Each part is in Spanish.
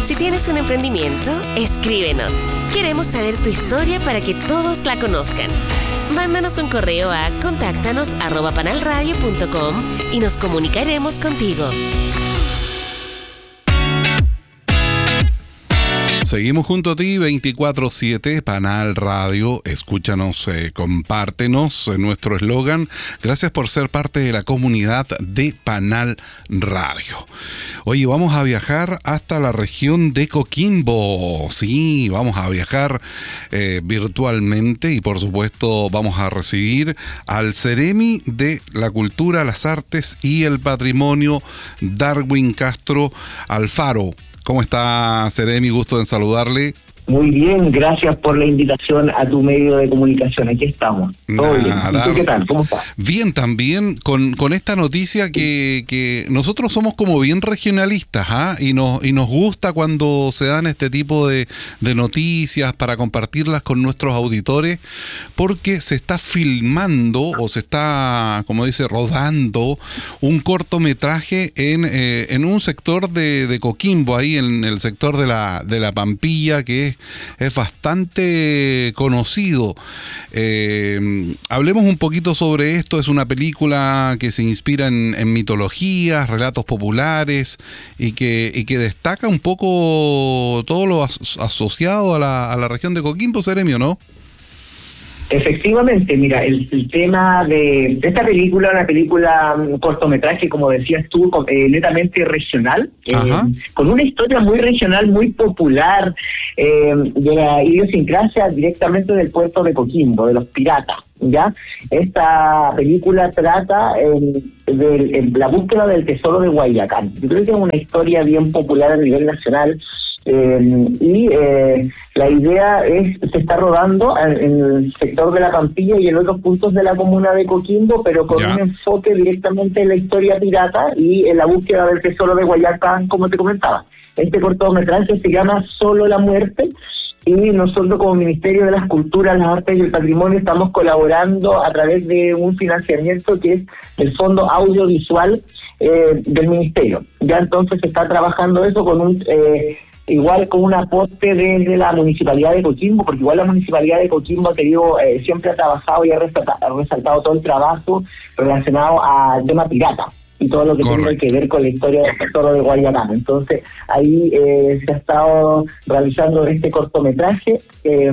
Si tienes un emprendimiento, escríbenos. Queremos saber tu historia para que todos la conozcan. Mándanos un correo a contáctanos@panalradio.com y nos comunicaremos contigo. Seguimos junto a ti 24/7, Panal Radio. Escúchanos, compártenos nuestro eslogan. Gracias por ser parte de la comunidad de Panal Radio. Oye, vamos a viajar hasta la región de Coquimbo. Sí, vamos a viajar virtualmente y por supuesto vamos a recibir al Ceremi de la Cultura, las Artes y el Patrimonio, Darwin Castro Alfaro. ¿Cómo está, Ceremi? Gusto en saludarle. Muy bien, gracias por la invitación a tu medio de comunicación. Aquí estamos. Todo bien. ¿Y tú qué tal? ¿Cómo estás? Bien, también con esta noticia que nosotros somos como bien regionalistas, ¿ah? Y nos gusta cuando se dan este tipo de noticias para compartirlas con nuestros auditores, porque se está filmando o se está, como dice, rodando un cortometraje en un sector de Coquimbo, ahí en el sector de la Pampilla, que es bastante conocido. Hablemos un poquito sobre esto. Es una película que se inspira en mitologías, relatos populares y que destaca un poco todo lo asociado a la región de Coquimbo, Ceremi, ¿no? Efectivamente, mira, el tema de esta película, una película, un cortometraje, como decías tú, netamente regional, con una historia muy regional, muy popular, de la idiosincrasia directamente del puerto de Coquimbo, de los piratas, ¿ya? Esta película trata de la búsqueda del tesoro de Guayacán. Yo creo que es una historia bien popular a nivel nacional. La idea se está rodando en el sector de la Pampilla y en otros puntos de la comuna de Coquimbo, pero con un enfoque directamente en la historia pirata y en la búsqueda del tesoro de Guayacán, como te comentaba. Este cortometraje se llama Solo la Muerte, y nosotros como Ministerio de las Culturas, las Artes y el Patrimonio estamos colaborando a través de un financiamiento que es el Fondo Audiovisual del Ministerio. Ya entonces se está trabajando eso con igual con un aporte desde la Municipalidad de Coquimbo, porque igual la Municipalidad de Coquimbo ha querido, siempre ha trabajado y ha resaltado todo el trabajo relacionado al tema pirata y todo lo que tiene que ver con la historia del tesoro de Guayacán. Entonces ahí se ha estado realizando este cortometraje,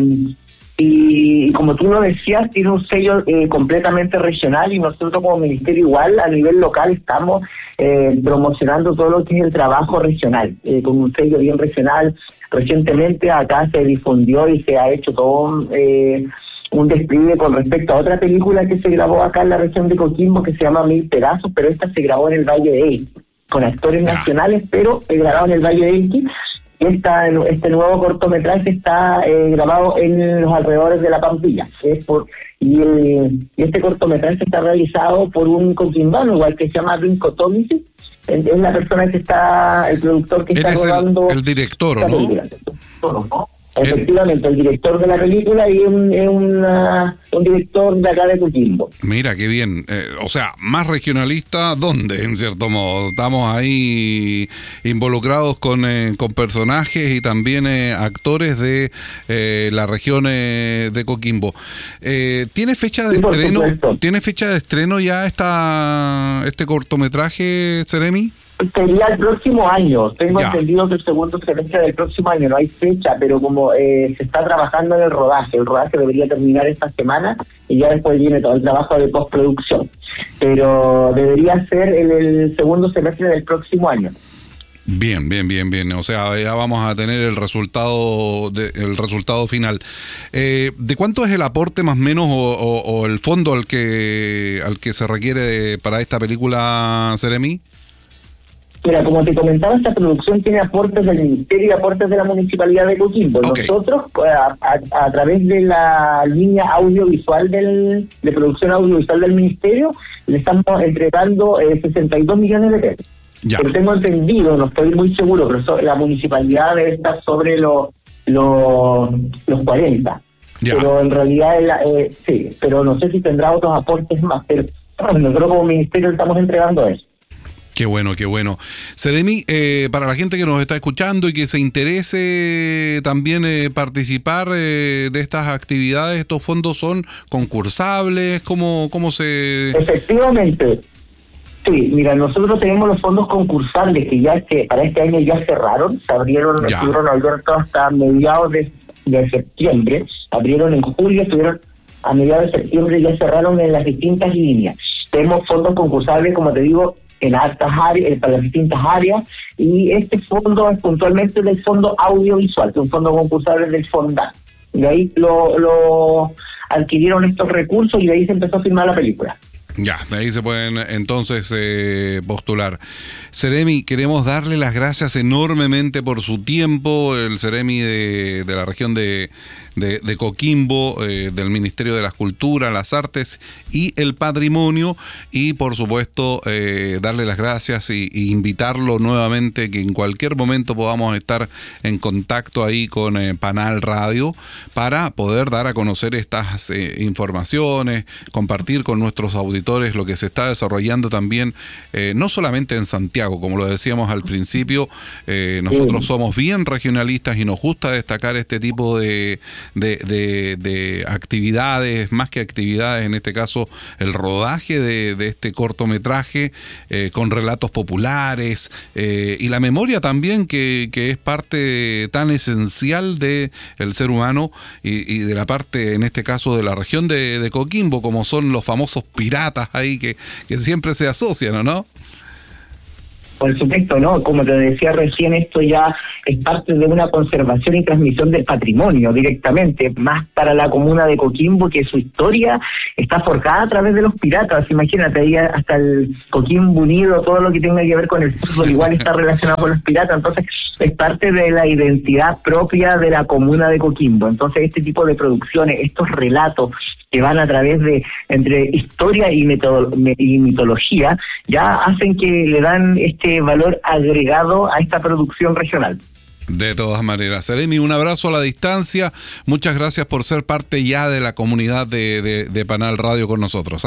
y como tú lo decías, tiene un sello completamente regional, y nosotros como ministerio igual a nivel local estamos promocionando todo lo que es el trabajo regional, con un sello bien regional. Recientemente acá se difundió y se ha hecho todo un despliegue con respecto a otra película que se grabó acá en la región de Coquimbo que se llama Mil Pedazos, pero esta se grabó en el Valle de Elqui, con actores nacionales, pero grabado en el Valle de Elqui. Este nuevo cortometraje está grabado en los alrededores de la Pampilla. Y este cortometraje está realizado por un coquimbano, igual, que se llama Rinco Tomici. Es la persona que está, el productor que está rodando. El director, ¿o no? Efectivamente, el director de la película y un director de acá de Coquimbo. Mira, qué bien. O sea, más regionalista, ¿dónde? En cierto modo. Estamos ahí involucrados con personajes y también actores de la región de Coquimbo. ¿Tiene fecha de estreno? ¿Tiene fecha de estreno ya este cortometraje, Ceremi? Sería el próximo año. Tengo entendido que el segundo semestre del próximo año, no hay fecha, pero como se está trabajando en el rodaje debería terminar esta semana y ya después viene todo el trabajo de postproducción. Pero debería ser en el segundo semestre del próximo año. Bien. O sea, ya vamos a tener el resultado final. ¿De cuánto es el aporte más o menos o el fondo al que se requiere para esta película, Ceremi? Mira, como te comentaba, esta producción tiene aportes del Ministerio y aportes de la Municipalidad de Coquimbo. Nosotros, a través de la línea audiovisual de producción audiovisual del Ministerio, le estamos entregando 62 millones de pesos. Pero tengo entendido, no estoy muy seguro, pero la Municipalidad debe estar sobre los 40. Pero en realidad, sí, pero no sé si tendrá otros aportes más. Pero nosotros como Ministerio estamos entregando eso. Qué bueno, qué bueno. Seremi, para la gente que nos está escuchando y que se interese también participar de estas actividades, ¿estos fondos son concursables? ¿Cómo se...? Efectivamente. Sí, mira, nosotros tenemos los fondos concursables que para este año ya cerraron, se abrieron, estuvieron abiertos hasta mediados de septiembre, abrieron en julio, estuvieron a mediados de septiembre, ya cerraron en las distintas líneas. Tenemos fondos concursables, como te digo, en altas áreas, para las distintas áreas, y este fondo es puntualmente del fondo audiovisual, que es un fondo concursable del FONDAC. De ahí lo adquirieron estos recursos y de ahí se empezó a filmar la película. Ya, de ahí se pueden entonces postular. Seremi, queremos darle las gracias enormemente por su tiempo, el Seremi de la región de Coquimbo, del Ministerio de las Culturas, las Artes y el Patrimonio, y por supuesto darle las gracias y invitarlo nuevamente que en cualquier momento podamos estar en contacto ahí con Panal Radio para poder dar a conocer estas informaciones, compartir con nuestros auditores lo que se está desarrollando también, no solamente en Santiago, como lo decíamos al principio, nosotros somos bien regionalistas y nos gusta destacar este tipo de actividades, más que actividades, en este caso el rodaje de este cortometraje con relatos populares y la memoria también que es parte tan esencial del ser humano y de la parte, en este caso, de la región de Coquimbo, como son los famosos piratas ahí que siempre se asocian, ¿no? Por supuesto, ¿no? Como te decía recién, esto ya es parte de una conservación y transmisión del patrimonio directamente, más para la comuna de Coquimbo, que su historia está forjada a través de los piratas. Imagínate, ahí hasta el Coquimbo Unido, todo lo que tenga que ver con el fútbol igual está relacionado con los piratas, entonces es parte de la identidad propia de la comuna de Coquimbo. Entonces este tipo de producciones, estos relatos que van a través de entre historia y mitología, ya hacen que le dan este valor agregado a esta producción regional. De todas maneras, Seremi, un abrazo a la distancia. Muchas gracias por ser parte ya de la comunidad de Panal Radio con nosotros.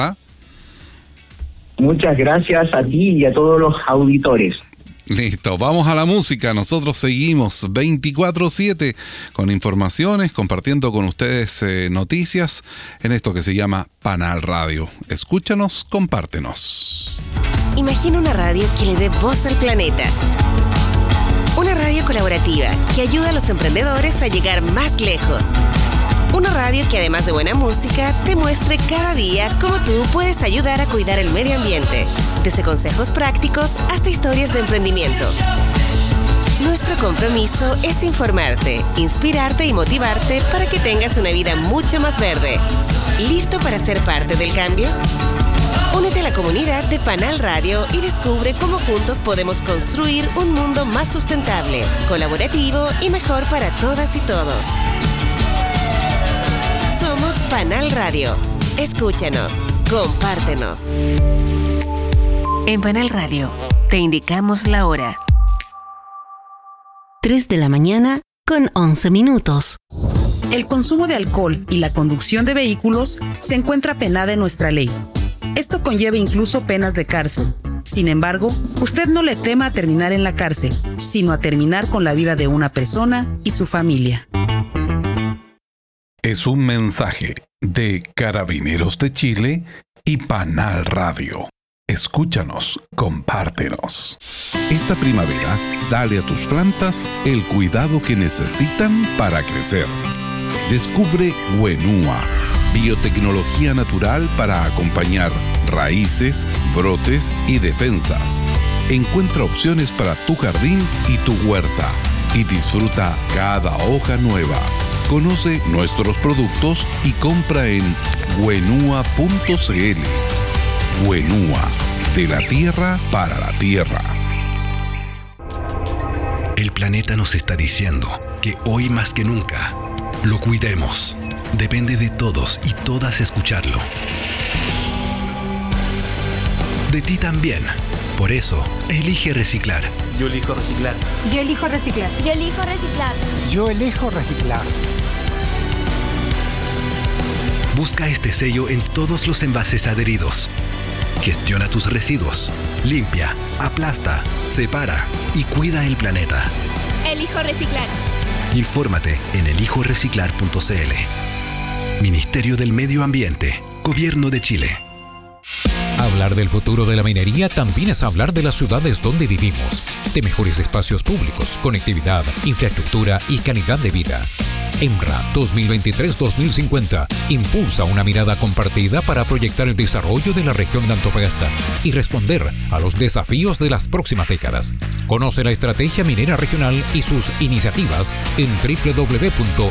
Muchas gracias a ti y a todos los auditores. Listo, vamos a la música. Nosotros seguimos 24/7 con informaciones, compartiendo con ustedes noticias en esto que se llama Panal Radio. Escúchanos, compártenos. Imagina una radio que le dé voz al planeta. Una radio colaborativa que ayuda a los emprendedores a llegar más lejos. Una radio que además de buena música te muestre cada día cómo tú puedes ayudar a cuidar el medio ambiente, desde consejos prácticos hasta historias de emprendimiento. Nuestro compromiso es informarte, inspirarte y motivarte para que tengas una vida mucho más verde. ¿Listo para ser parte del cambio? Únete a la comunidad de Panal Radio y descubre cómo juntos podemos construir un mundo más sustentable, colaborativo y mejor para todas y todos. Somos Panal Radio. Escúchanos, compártenos. En Panal Radio te indicamos la hora. 3:11 a.m. El consumo de alcohol y la conducción de vehículos se encuentra penada en nuestra ley. Esto conlleva incluso penas de cárcel. Sin embargo, usted no le tema a terminar en la cárcel, sino a terminar con la vida de una persona y su familia. Es un mensaje de Carabineros de Chile y Panal Radio. Escúchanos, compártenos. Esta primavera, dale a tus plantas el cuidado que necesitan para crecer. Descubre Wenua, biotecnología natural para acompañar raíces, brotes y defensas. Encuentra opciones para tu jardín y tu huerta y disfruta cada hoja nueva. Conoce nuestros productos y compra en wenua.cl. Wenua, de la tierra para la tierra. El planeta nos está diciendo que hoy más que nunca lo cuidemos. Depende de todos y todas escucharlo. De ti también. Por eso, elige reciclar. Yo elijo reciclar. Yo elijo reciclar. Yo elijo reciclar. Yo elijo reciclar. Busca este sello en todos los envases adheridos. Gestiona tus residuos. Limpia, aplasta, separa y cuida el planeta. Elijo reciclar. Infórmate en elijoreciclar.cl. Ministerio del Medio Ambiente, Gobierno de Chile. Hablar del futuro de la minería también es hablar de las ciudades donde vivimos, de mejores espacios públicos, conectividad, infraestructura y calidad de vida. EMRA 2023-2050 impulsa una mirada compartida para proyectar el desarrollo de la región de Antofagasta y responder a los desafíos de las próximas décadas. Conoce la estrategia minera regional y sus iniciativas en www.emra.cl.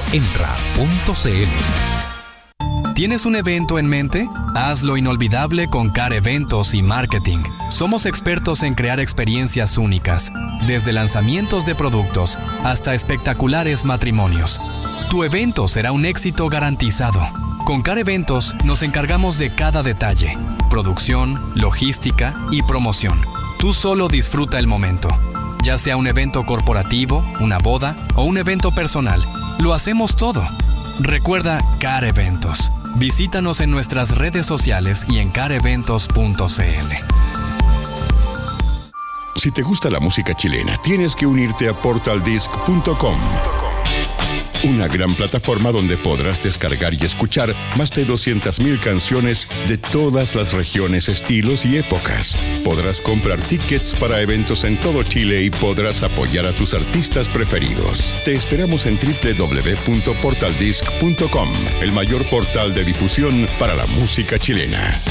¿Tienes un evento en mente? Hazlo inolvidable con CAR Eventos y Marketing. Somos expertos en crear experiencias únicas, desde lanzamientos de productos hasta espectaculares matrimonios. Tu evento será un éxito garantizado. Con CAR Eventos nos encargamos de cada detalle: producción, logística y promoción. Tú solo disfruta el momento. Ya sea un evento corporativo, una boda o un evento personal, lo hacemos todo. Recuerda CAR Eventos. Visítanos en nuestras redes sociales y en careventos.cl. Si te gusta la música chilena, tienes que unirte a portaldisc.com. Una gran plataforma donde podrás descargar y escuchar más de 200.000 canciones de todas las regiones, estilos y épocas. Podrás comprar tickets para eventos en todo Chile y podrás apoyar a tus artistas preferidos. Te esperamos en www.portaldisc.com, el mayor portal de difusión para la música chilena.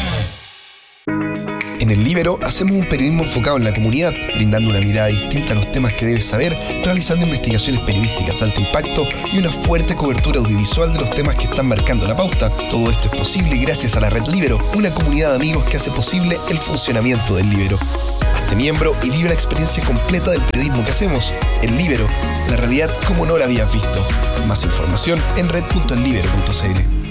En El Líbero hacemos un periodismo enfocado en la comunidad, brindando una mirada distinta a los temas que debes saber, realizando investigaciones periodísticas de alto impacto y una fuerte cobertura audiovisual de los temas que están marcando la pauta. Todo esto es posible gracias a la Red Líbero, una comunidad de amigos que hace posible el funcionamiento del Líbero. Hazte miembro y vive la experiencia completa del periodismo que hacemos. El Líbero, la realidad como no la habías visto. Más información en red.ellibero.cl.